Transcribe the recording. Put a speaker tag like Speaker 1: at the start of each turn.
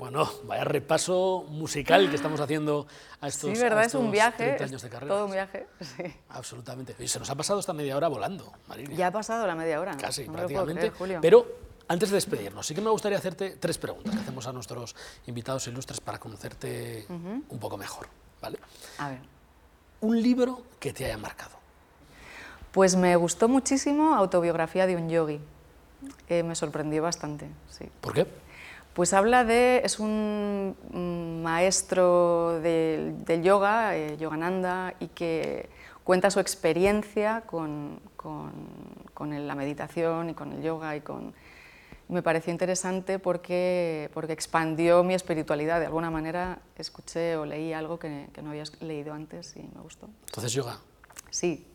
Speaker 1: Bueno, vaya repaso musical que estamos haciendo a estos,
Speaker 2: sí, verdad,
Speaker 1: a estos
Speaker 2: es un viaje,
Speaker 1: 30 años de carrera.
Speaker 2: todo un viaje, sí.
Speaker 1: Absolutamente. Y se nos ha pasado esta media hora volando, Marilia.
Speaker 2: Ya ha pasado la media hora.
Speaker 1: Casi,
Speaker 2: no
Speaker 1: prácticamente.
Speaker 2: Me lo puedo creer, Julio.
Speaker 1: Pero antes de despedirnos, sí que me gustaría hacerte 3 preguntas que hacemos a nuestros invitados ilustres para conocerte un poco mejor, ¿vale?
Speaker 2: A ver.
Speaker 1: Un libro que te haya marcado.
Speaker 2: Pues me gustó muchísimo Autobiografía de un yogui. Me sorprendió bastante, sí.
Speaker 1: ¿Por qué?
Speaker 2: Pues es un maestro del yoga, Yogananda, y que cuenta su experiencia con la meditación y con el yoga. Me pareció interesante porque expandió mi espiritualidad. De alguna manera escuché o leí algo que no había leído antes y me gustó.
Speaker 1: Entonces, yoga.
Speaker 2: Sí.